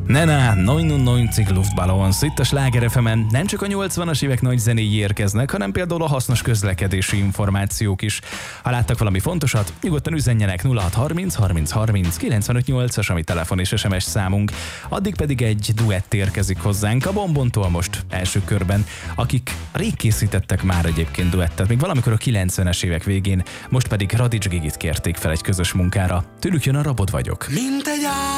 Na, 99 Luftballons, itt a Sláger FM-en nem csak a 80-as évek nagy zenéi érkeznek, hanem például a hasznos közlekedési információk is. Ha láttak valami fontosat, nyugodtan üzenjenek 0630 30 30 95 8-as, ami telefon és SMS számunk. Addig pedig egy duett érkezik hozzánk a Bombontól most első körben, akik rég készítettek már egyébként duettet, még valamikor a 90-es évek végén, most pedig Radics Gigit kérték fel egy közös munkára. Tőlük jön a Rabod vagyok. Mint egy